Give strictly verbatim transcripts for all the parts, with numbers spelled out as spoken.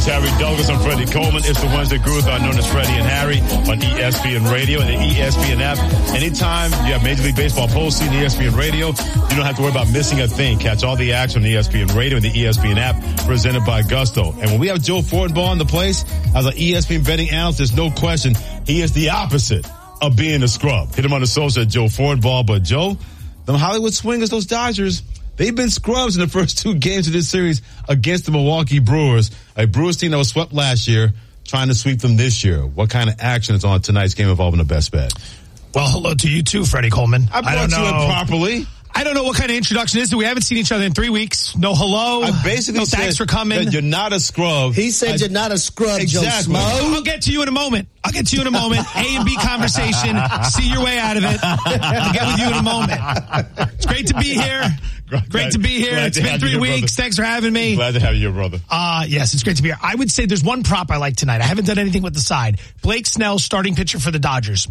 Harry Douglas. I'm Freddie Coleman. It's the Wednesday Groove, known as Freddie and Harry, on E S P N Radio and the E S P N app. Anytime you have Major League Baseball postseason, E S P N Radio, you don't have to worry about missing a thing. Catch all the action on E S P N Radio and the E S P N app, presented by Gusto. And when we have Joe Fortenbaugh in the place as an E S P N betting analyst, there's no question he is the opposite of being a scrub. Hit him on the social at Joe Fortenbaugh. But Joe, them Hollywood Swingers, those Dodgers, they've been scrubs in the first two games of this series against the Milwaukee Brewers, a Brewers team that was swept last year, trying to sweep them this year. What kind of action is on tonight's game involving the best bet? Well, hello to you too, Freddie Coleman. I brought I don't you know. in properly. I don't know what kind of introduction is. We haven't seen each other in three weeks. No hello. I basically no said thanks for coming. That you're not a scrub. He said I, you're not a scrub, exactly. Joe Smo. I'll get to you in a moment. I'll get to you in a moment. A and B conversation. See your way out of it. I'll get with you in a moment. It's great to be here. Great to be here. Glad It's been three here, weeks. Brother. Thanks for having me. Glad to have you here, brother. Uh, yes, it's great to be here. I would say there's one prop I like tonight. I haven't done anything with the side. Blake Snell, starting pitcher for the Dodgers.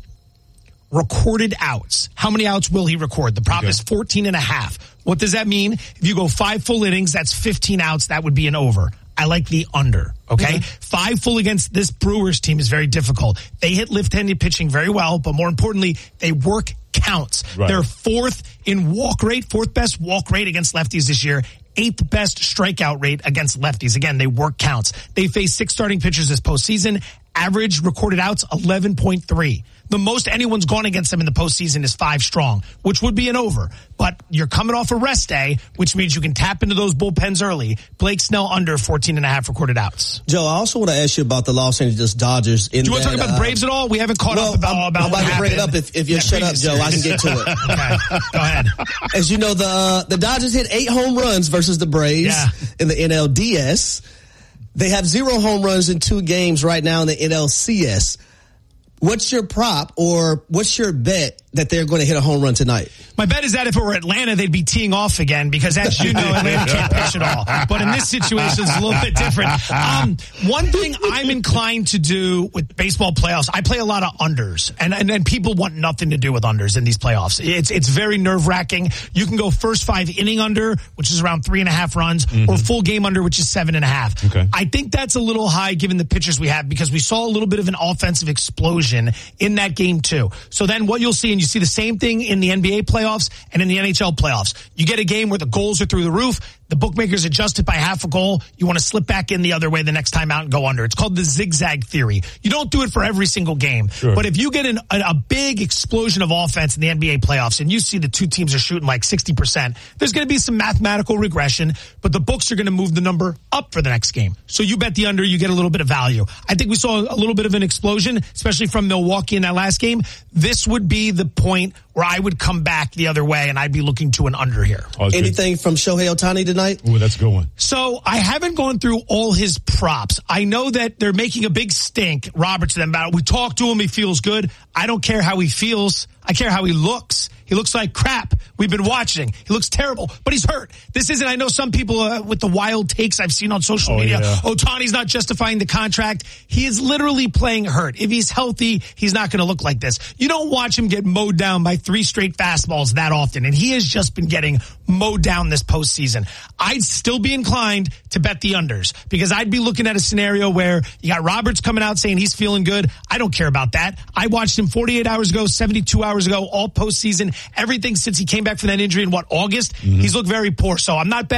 Recorded outs. How many outs will he record? The prop okay. is fourteen and a half. What does that mean? If you go five full innings, that's fifteen outs. That would be an over. I like the under, okay? Mm-hmm. Five full against this Brewers team is very difficult. They hit left-handed pitching very well, but more importantly, they work counts. Right. They're fourth in walk rate, fourth best walk rate against lefties this year, eighth best strikeout rate against lefties. Again, they work counts. They face six starting pitchers this postseason. Average recorded outs, eleven point three. The most anyone's gone against them in the postseason is five strong, which would be an over. But you're coming off a rest day, which means you can tap into those bullpens early. Blake Snell under fourteen and a half recorded outs. Joe, I also want to ask you about the Los Angeles Dodgers. In Do you want to that, talk about the Braves at all? We haven't caught well, up about, I'm, about I'm what about to bring happened. it up. If, if you yeah, shut up, Joe, I can get to it. Okay, go ahead. As you know, the uh, the Dodgers hit eight home runs versus the Braves yeah. in the N L D S. They have zero home runs in two games right now in the N L C S. What's your prop or what's your bet that they're going to hit a home run tonight? My bet is that if it were Atlanta, they'd be teeing off again because, as you know, Atlanta can't pitch at all. But in this situation, it's a little bit different. Um, one thing I'm inclined to do with baseball playoffs, I play a lot of unders, and, and, and people want nothing to do with unders in these playoffs. It's it's very nerve-wracking. You can go first five inning under, which is around three and a half runs, mm-hmm. or full game under, which is seven and a half. Okay. I think that's a little high given the pitchers we have because we saw a little bit of an offensive explosion in that game too. So then what you'll see, and you see the same thing in the N B A playoffs and in the N H L playoffs. You get a game where the goals are through the roof. The bookmakers adjust it by half a goal. You want to slip back in the other way the next time out and go under. It's called the zigzag theory. You don't do it for every single game. Sure. But if you get an, a, a big explosion of offense in the N B A playoffs and you see the two teams are shooting like sixty percent, there's going to be some mathematical regression, but the books are going to move the number up for the next game. So you bet the under, you get a little bit of value. I think we saw a little bit of an explosion, especially from Milwaukee in that last game. This would be the point where I would come back the other way and I'd be looking to an under here. Oh, Anything good. from Shohei Ohtani tonight? Ooh, that's a good one. So I haven't gone through all his props. I know that they're making a big stink, Robert, to them about it. We talked to him. He feels good. I don't care how he feels. I care how he looks. He looks like crap. We've been watching. He looks terrible, but he's hurt. This isn't, I know some people uh, with the wild takes I've seen on social oh, media. Yeah. Ohtani's not justifying the contract. He is literally playing hurt. If he's healthy, he's not going to look like this. You don't watch him get mowed down by three straight fastballs that often, and he has just been getting mowed down this postseason. I'd still be inclined to bet the unders because I'd be looking at a scenario where you got Roberts coming out saying he's feeling good. I don't care about that. I watched him forty-eight hours ago, seventy-two hours ago, all postseason. Everything since he came back from that injury in what, August? Mm-hmm. He's looked very poor. So I'm not betting